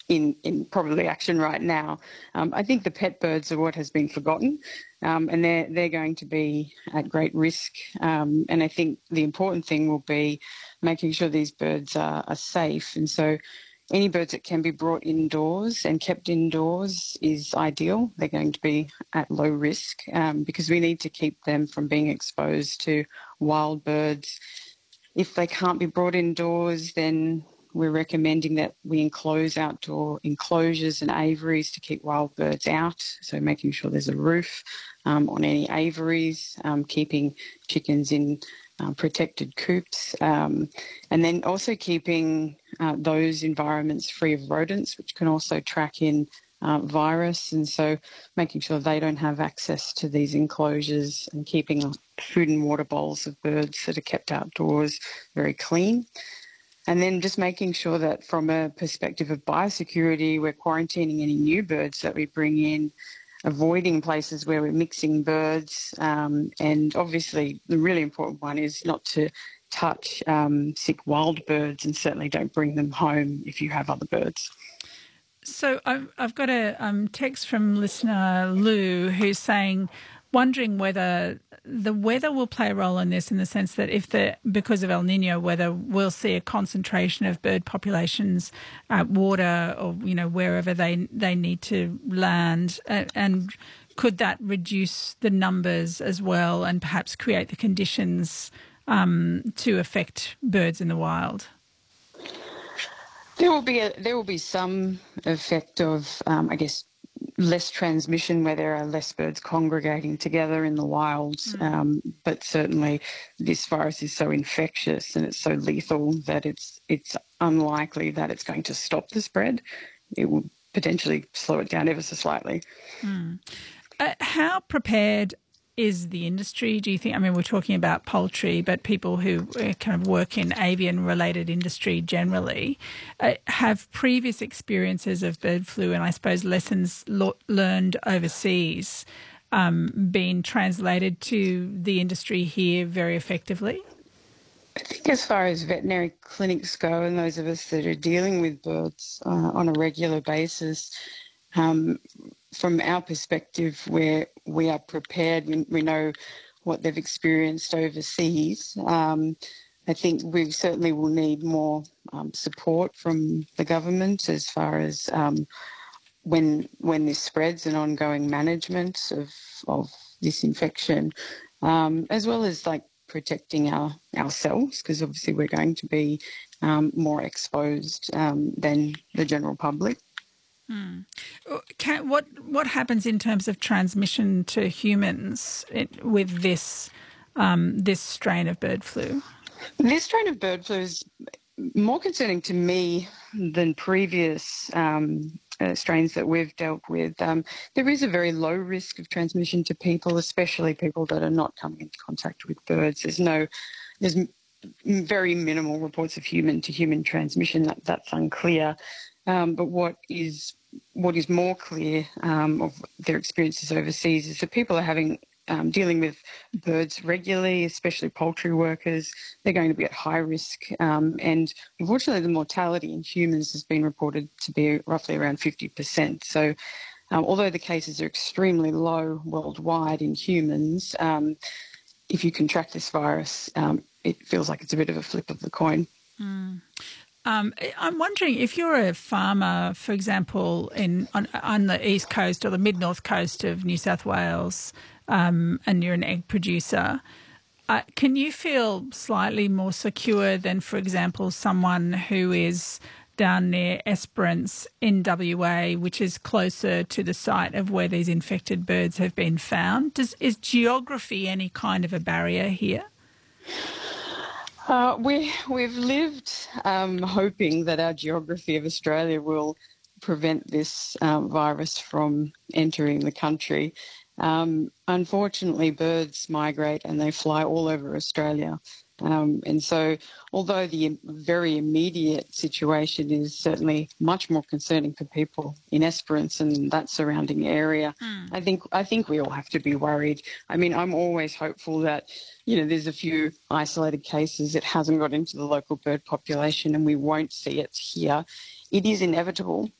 in probably action right now. I think the pet birds are what has been forgotten, and they're going to be at great risk. And I think the important thing will be making sure these birds are safe. And so any birds that can be brought indoors and kept indoors is ideal. They're going to be at low risk because we need to keep them from being exposed to wild birds. If they can't be brought indoors, then we're recommending that we enclose outdoor enclosures and aviaries to keep wild birds out. So making sure there's a roof on any aviaries, keeping chickens in protected coops, and then also keeping those environments free of rodents, which can also track in virus. And so making sure they don't have access to these enclosures and keeping food and water bowls of birds that are kept outdoors very clean. And then just making sure that from a perspective of biosecurity, we're quarantining any new birds that we bring in, avoiding places where we're mixing birds. And obviously the really important one is not to touch sick wild birds, and certainly don't bring them home if you have other birds. So I've got a text from listener Lou who's wondering whether the weather will play a role in this, in the sense that because of El Nino weather, we'll see a concentration of bird populations at water, or wherever they need to land, and could that reduce the numbers as well, and perhaps create the conditions to affect birds in the wild? There will be some effect of, I guess, less transmission where there are less birds congregating together in the wilds. But certainly this virus is so infectious and it's so lethal that it's unlikely that it's going to stop the spread. It will potentially slow it down ever so slightly. How prepared is the industry, do you think? I mean, we're talking about poultry, but people who kind of work in avian-related industry generally have previous experiences of bird flu, and I suppose lessons learned overseas been translated to the industry here very effectively? I think as far as veterinary clinics go, and those of us that are dealing with birds on a regular basis, from our perspective, where we are prepared, we know what they've experienced overseas. I think we certainly will need more support from the government as far as when this spreads, and ongoing management of this infection, as well as protecting ourselves, because obviously we're going to be more exposed than the general public. What happens in terms of transmission to humans with this strain of bird flu? This strain of bird flu is more concerning to me than previous strains that we've dealt with. There is a very low risk of transmission to people, especially people that are not coming into contact with birds. There's very minimal reports of human-to-human transmission. That's unclear. But what is more clear of their experiences overseas is that people are dealing with birds regularly, especially poultry workers. They're going to be at high risk. And unfortunately, the mortality in humans has been reported to be roughly around 50%. So although the cases are extremely low worldwide in humans, if you contract this virus, it feels like it's a bit of a flip of the coin. I'm wondering if you're a farmer, for example, on the east coast or the mid-north coast of New South Wales, and you're an egg producer, can you feel slightly more secure than, for example, someone who is down near Esperance in WA, which is closer to the site of where these infected birds have been found? Is geography any kind of a barrier here? We've lived hoping that our geography of Australia will prevent this virus from entering the country. Unfortunately, birds migrate and they fly all over Australia. And so although the very immediate situation is certainly much more concerning for people in Esperance and that surrounding area, I think we all have to be worried. I mean, I'm always hopeful that, there's a few isolated cases. It hasn't got into the local bird population and we won't see it here. It is inevitable